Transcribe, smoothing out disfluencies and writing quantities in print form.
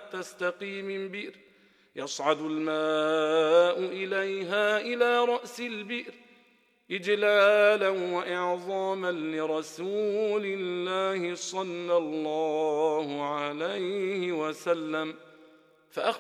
تستقي من بئر يصعد الماء إليها إلى رأس البئر إجلالا وإعظاما لرسول الله صلى الله عليه وسلم.